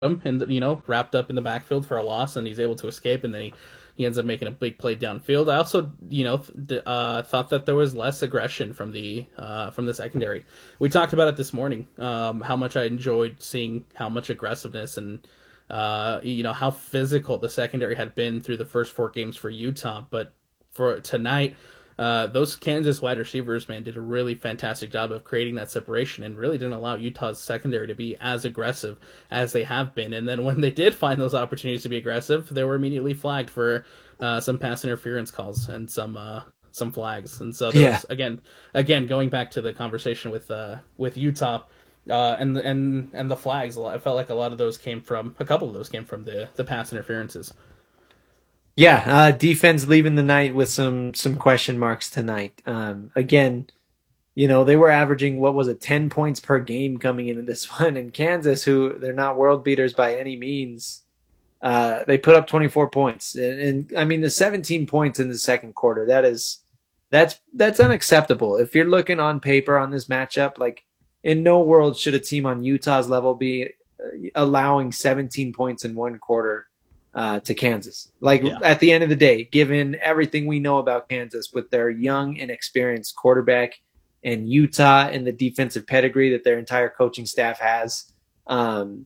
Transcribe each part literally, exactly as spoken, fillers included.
him and you know wrapped up in the backfield for a loss, and he's able to escape, and then he he ends up making a big play downfield. I also you know th- uh, thought that there was less aggression from the uh, from the secondary. We talked about it this morning. Um, how much I enjoyed seeing how much aggressiveness and uh, you know how physical the secondary had been through the first four games for Utah, but for tonight. Uh, those Kansas wide receivers, man, did a really fantastic job of creating that separation and really didn't allow Utah's secondary to be as aggressive as they have been. And then when they did find those opportunities to be aggressive, they were immediately flagged for uh, some pass interference calls and some uh, some flags. And so there Yeah. was again, again going back to the conversation with uh, with Utah. Uh, and and and the flags, I felt like a lot of those came from a couple of those came from the the pass interferences. Yeah, uh, defense leaving the night with some some question marks tonight. Um, again, you know, they were averaging what was it, ten points per game coming into this one. And Kansas, who they're not world beaters by any means, uh, they put up twenty-four points. And, and I mean, the seventeen points in the second quarter, that is that's that's unacceptable. If you're looking on paper on this matchup, like in no world should a team on Utah's level be uh, allowing seventeen points in one quarter uh, to Kansas. Like Yeah, at the end of the day, given everything we know about Kansas with their young and experienced quarterback and Utah and the defensive pedigree that their entire coaching staff has, um,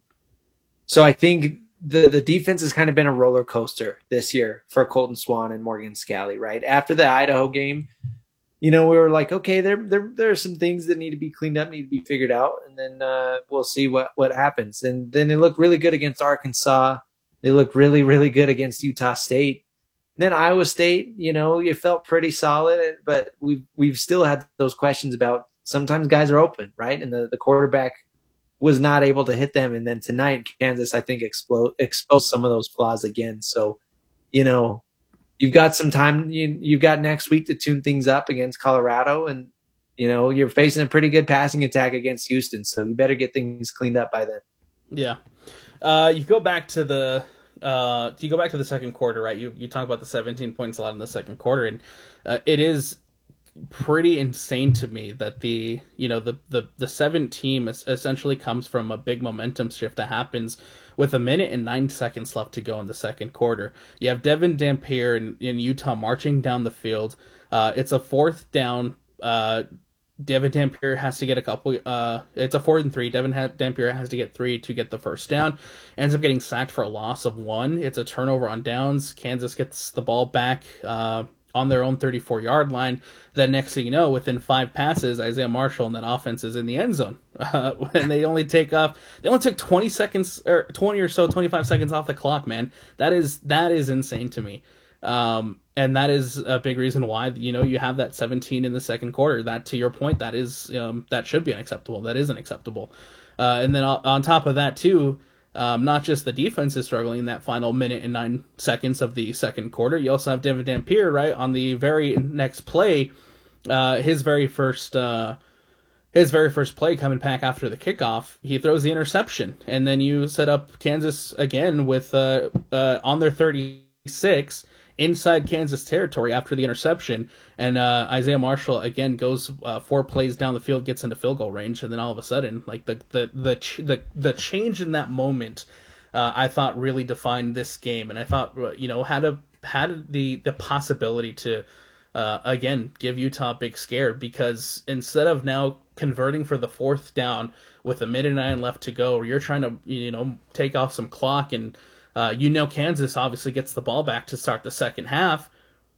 so I think the the defense has kind of been a roller coaster this year for Colton Swan and Morgan Scalley. Right after the Idaho game, you know, we were like, okay, there there there are some things that need to be cleaned up, need to be figured out, and then uh, we'll see what what happens. And then they looked really good against Arkansas. They looked really really good against Utah State. And then Iowa State, you know, you felt pretty solid, but we've we've still had those questions about sometimes guys are open, right? And the, the quarterback was not able to hit them. And then tonight, Kansas, I think, explode, exposed some of those flaws again. So, you know, you've got some time. You, you've got next week to tune things up against Colorado. And, you know, you're facing a pretty good passing attack against Houston. So you better get things cleaned up by then. yeah. Uh, you go back to the uh, you go back to the second quarter, right? You you talk about the seventeen points allowed in the second quarter, and uh, it is pretty insane to me that the you know the the the seven team es- essentially comes from a big momentum shift that happens with a minute and nine seconds left to go in the second quarter. You have Devin Dampier in, in Utah marching down the field. Uh, it's a fourth down. Uh, Devin Dampier has to get a couple. Uh, it's a fourth and three. Devin ha- Dampier has to get three to get the first down. Ends up getting sacked for a loss of one. It's a turnover on downs. Kansas gets the ball back uh, on their own thirty-four yard line. Then next thing you know, within five passes, Isaiah Marshall and that offense is in the end zone. Uh, and they only take off. They only took twenty seconds or twenty or so, twenty-five seconds off the clock. Man, that is that is insane to me. Um, and that is a big reason why you know you have that seventeen in the second quarter. That, to your point, that is um, that should be unacceptable. That isn't acceptable. Uh, and then on, on top of that too, um, not just the defense is struggling in that final minute and nine seconds of the second quarter. You also have David Dampier right on the very next play, uh, his very first. Uh, his very first play coming back after the kickoff, he throws the interception, and then you set up Kansas again with uh, uh, on their thirty-six inside Kansas territory after the interception, and uh, Isaiah Marshall again goes uh, four plays down the field, gets into field goal range, and then all of a sudden, like the the the ch- the, the change in that moment, uh, I thought really defined this game, and I thought uh, you know had a had the the possibility to uh, again give Utah a big scare because instead of now converting for the fourth down with a minute nine left to go, you're trying to you know take off some clock and uh, you know Kansas obviously gets the ball back to start the second half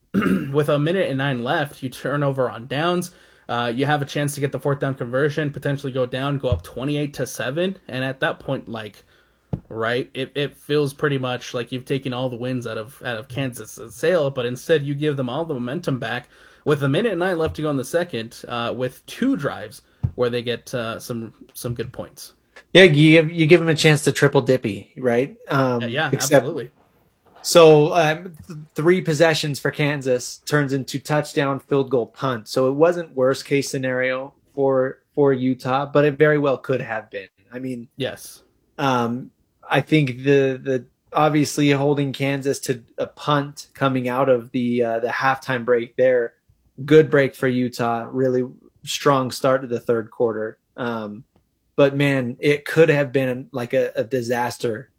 with a minute and nine left. You turn over on downs. Uh, you have a chance to get the fourth down conversion, potentially go down, go up twenty-eight to seven, and at that point, like right, it, it feels pretty much like you've taken all the wins out of out of Kansas' sail, but instead you give them all the momentum back with a minute and nine left to go in the second, uh, with two drives where they get uh, some some good points. Yeah, you give, you give them a chance to triple dippy, right? Yeah, Um, yeah, except absolutely. so um, th- three possessions for Kansas turns into touchdown, field goal, punt. So it wasn't worst case scenario for for Utah, but it very well could have been. I mean, Yes. um, I think the the obviously holding Kansas to a punt coming out of the uh, the halftime break there, good break for Utah. Really strong start to the third quarter. Um, but man, it could have been like a, a disaster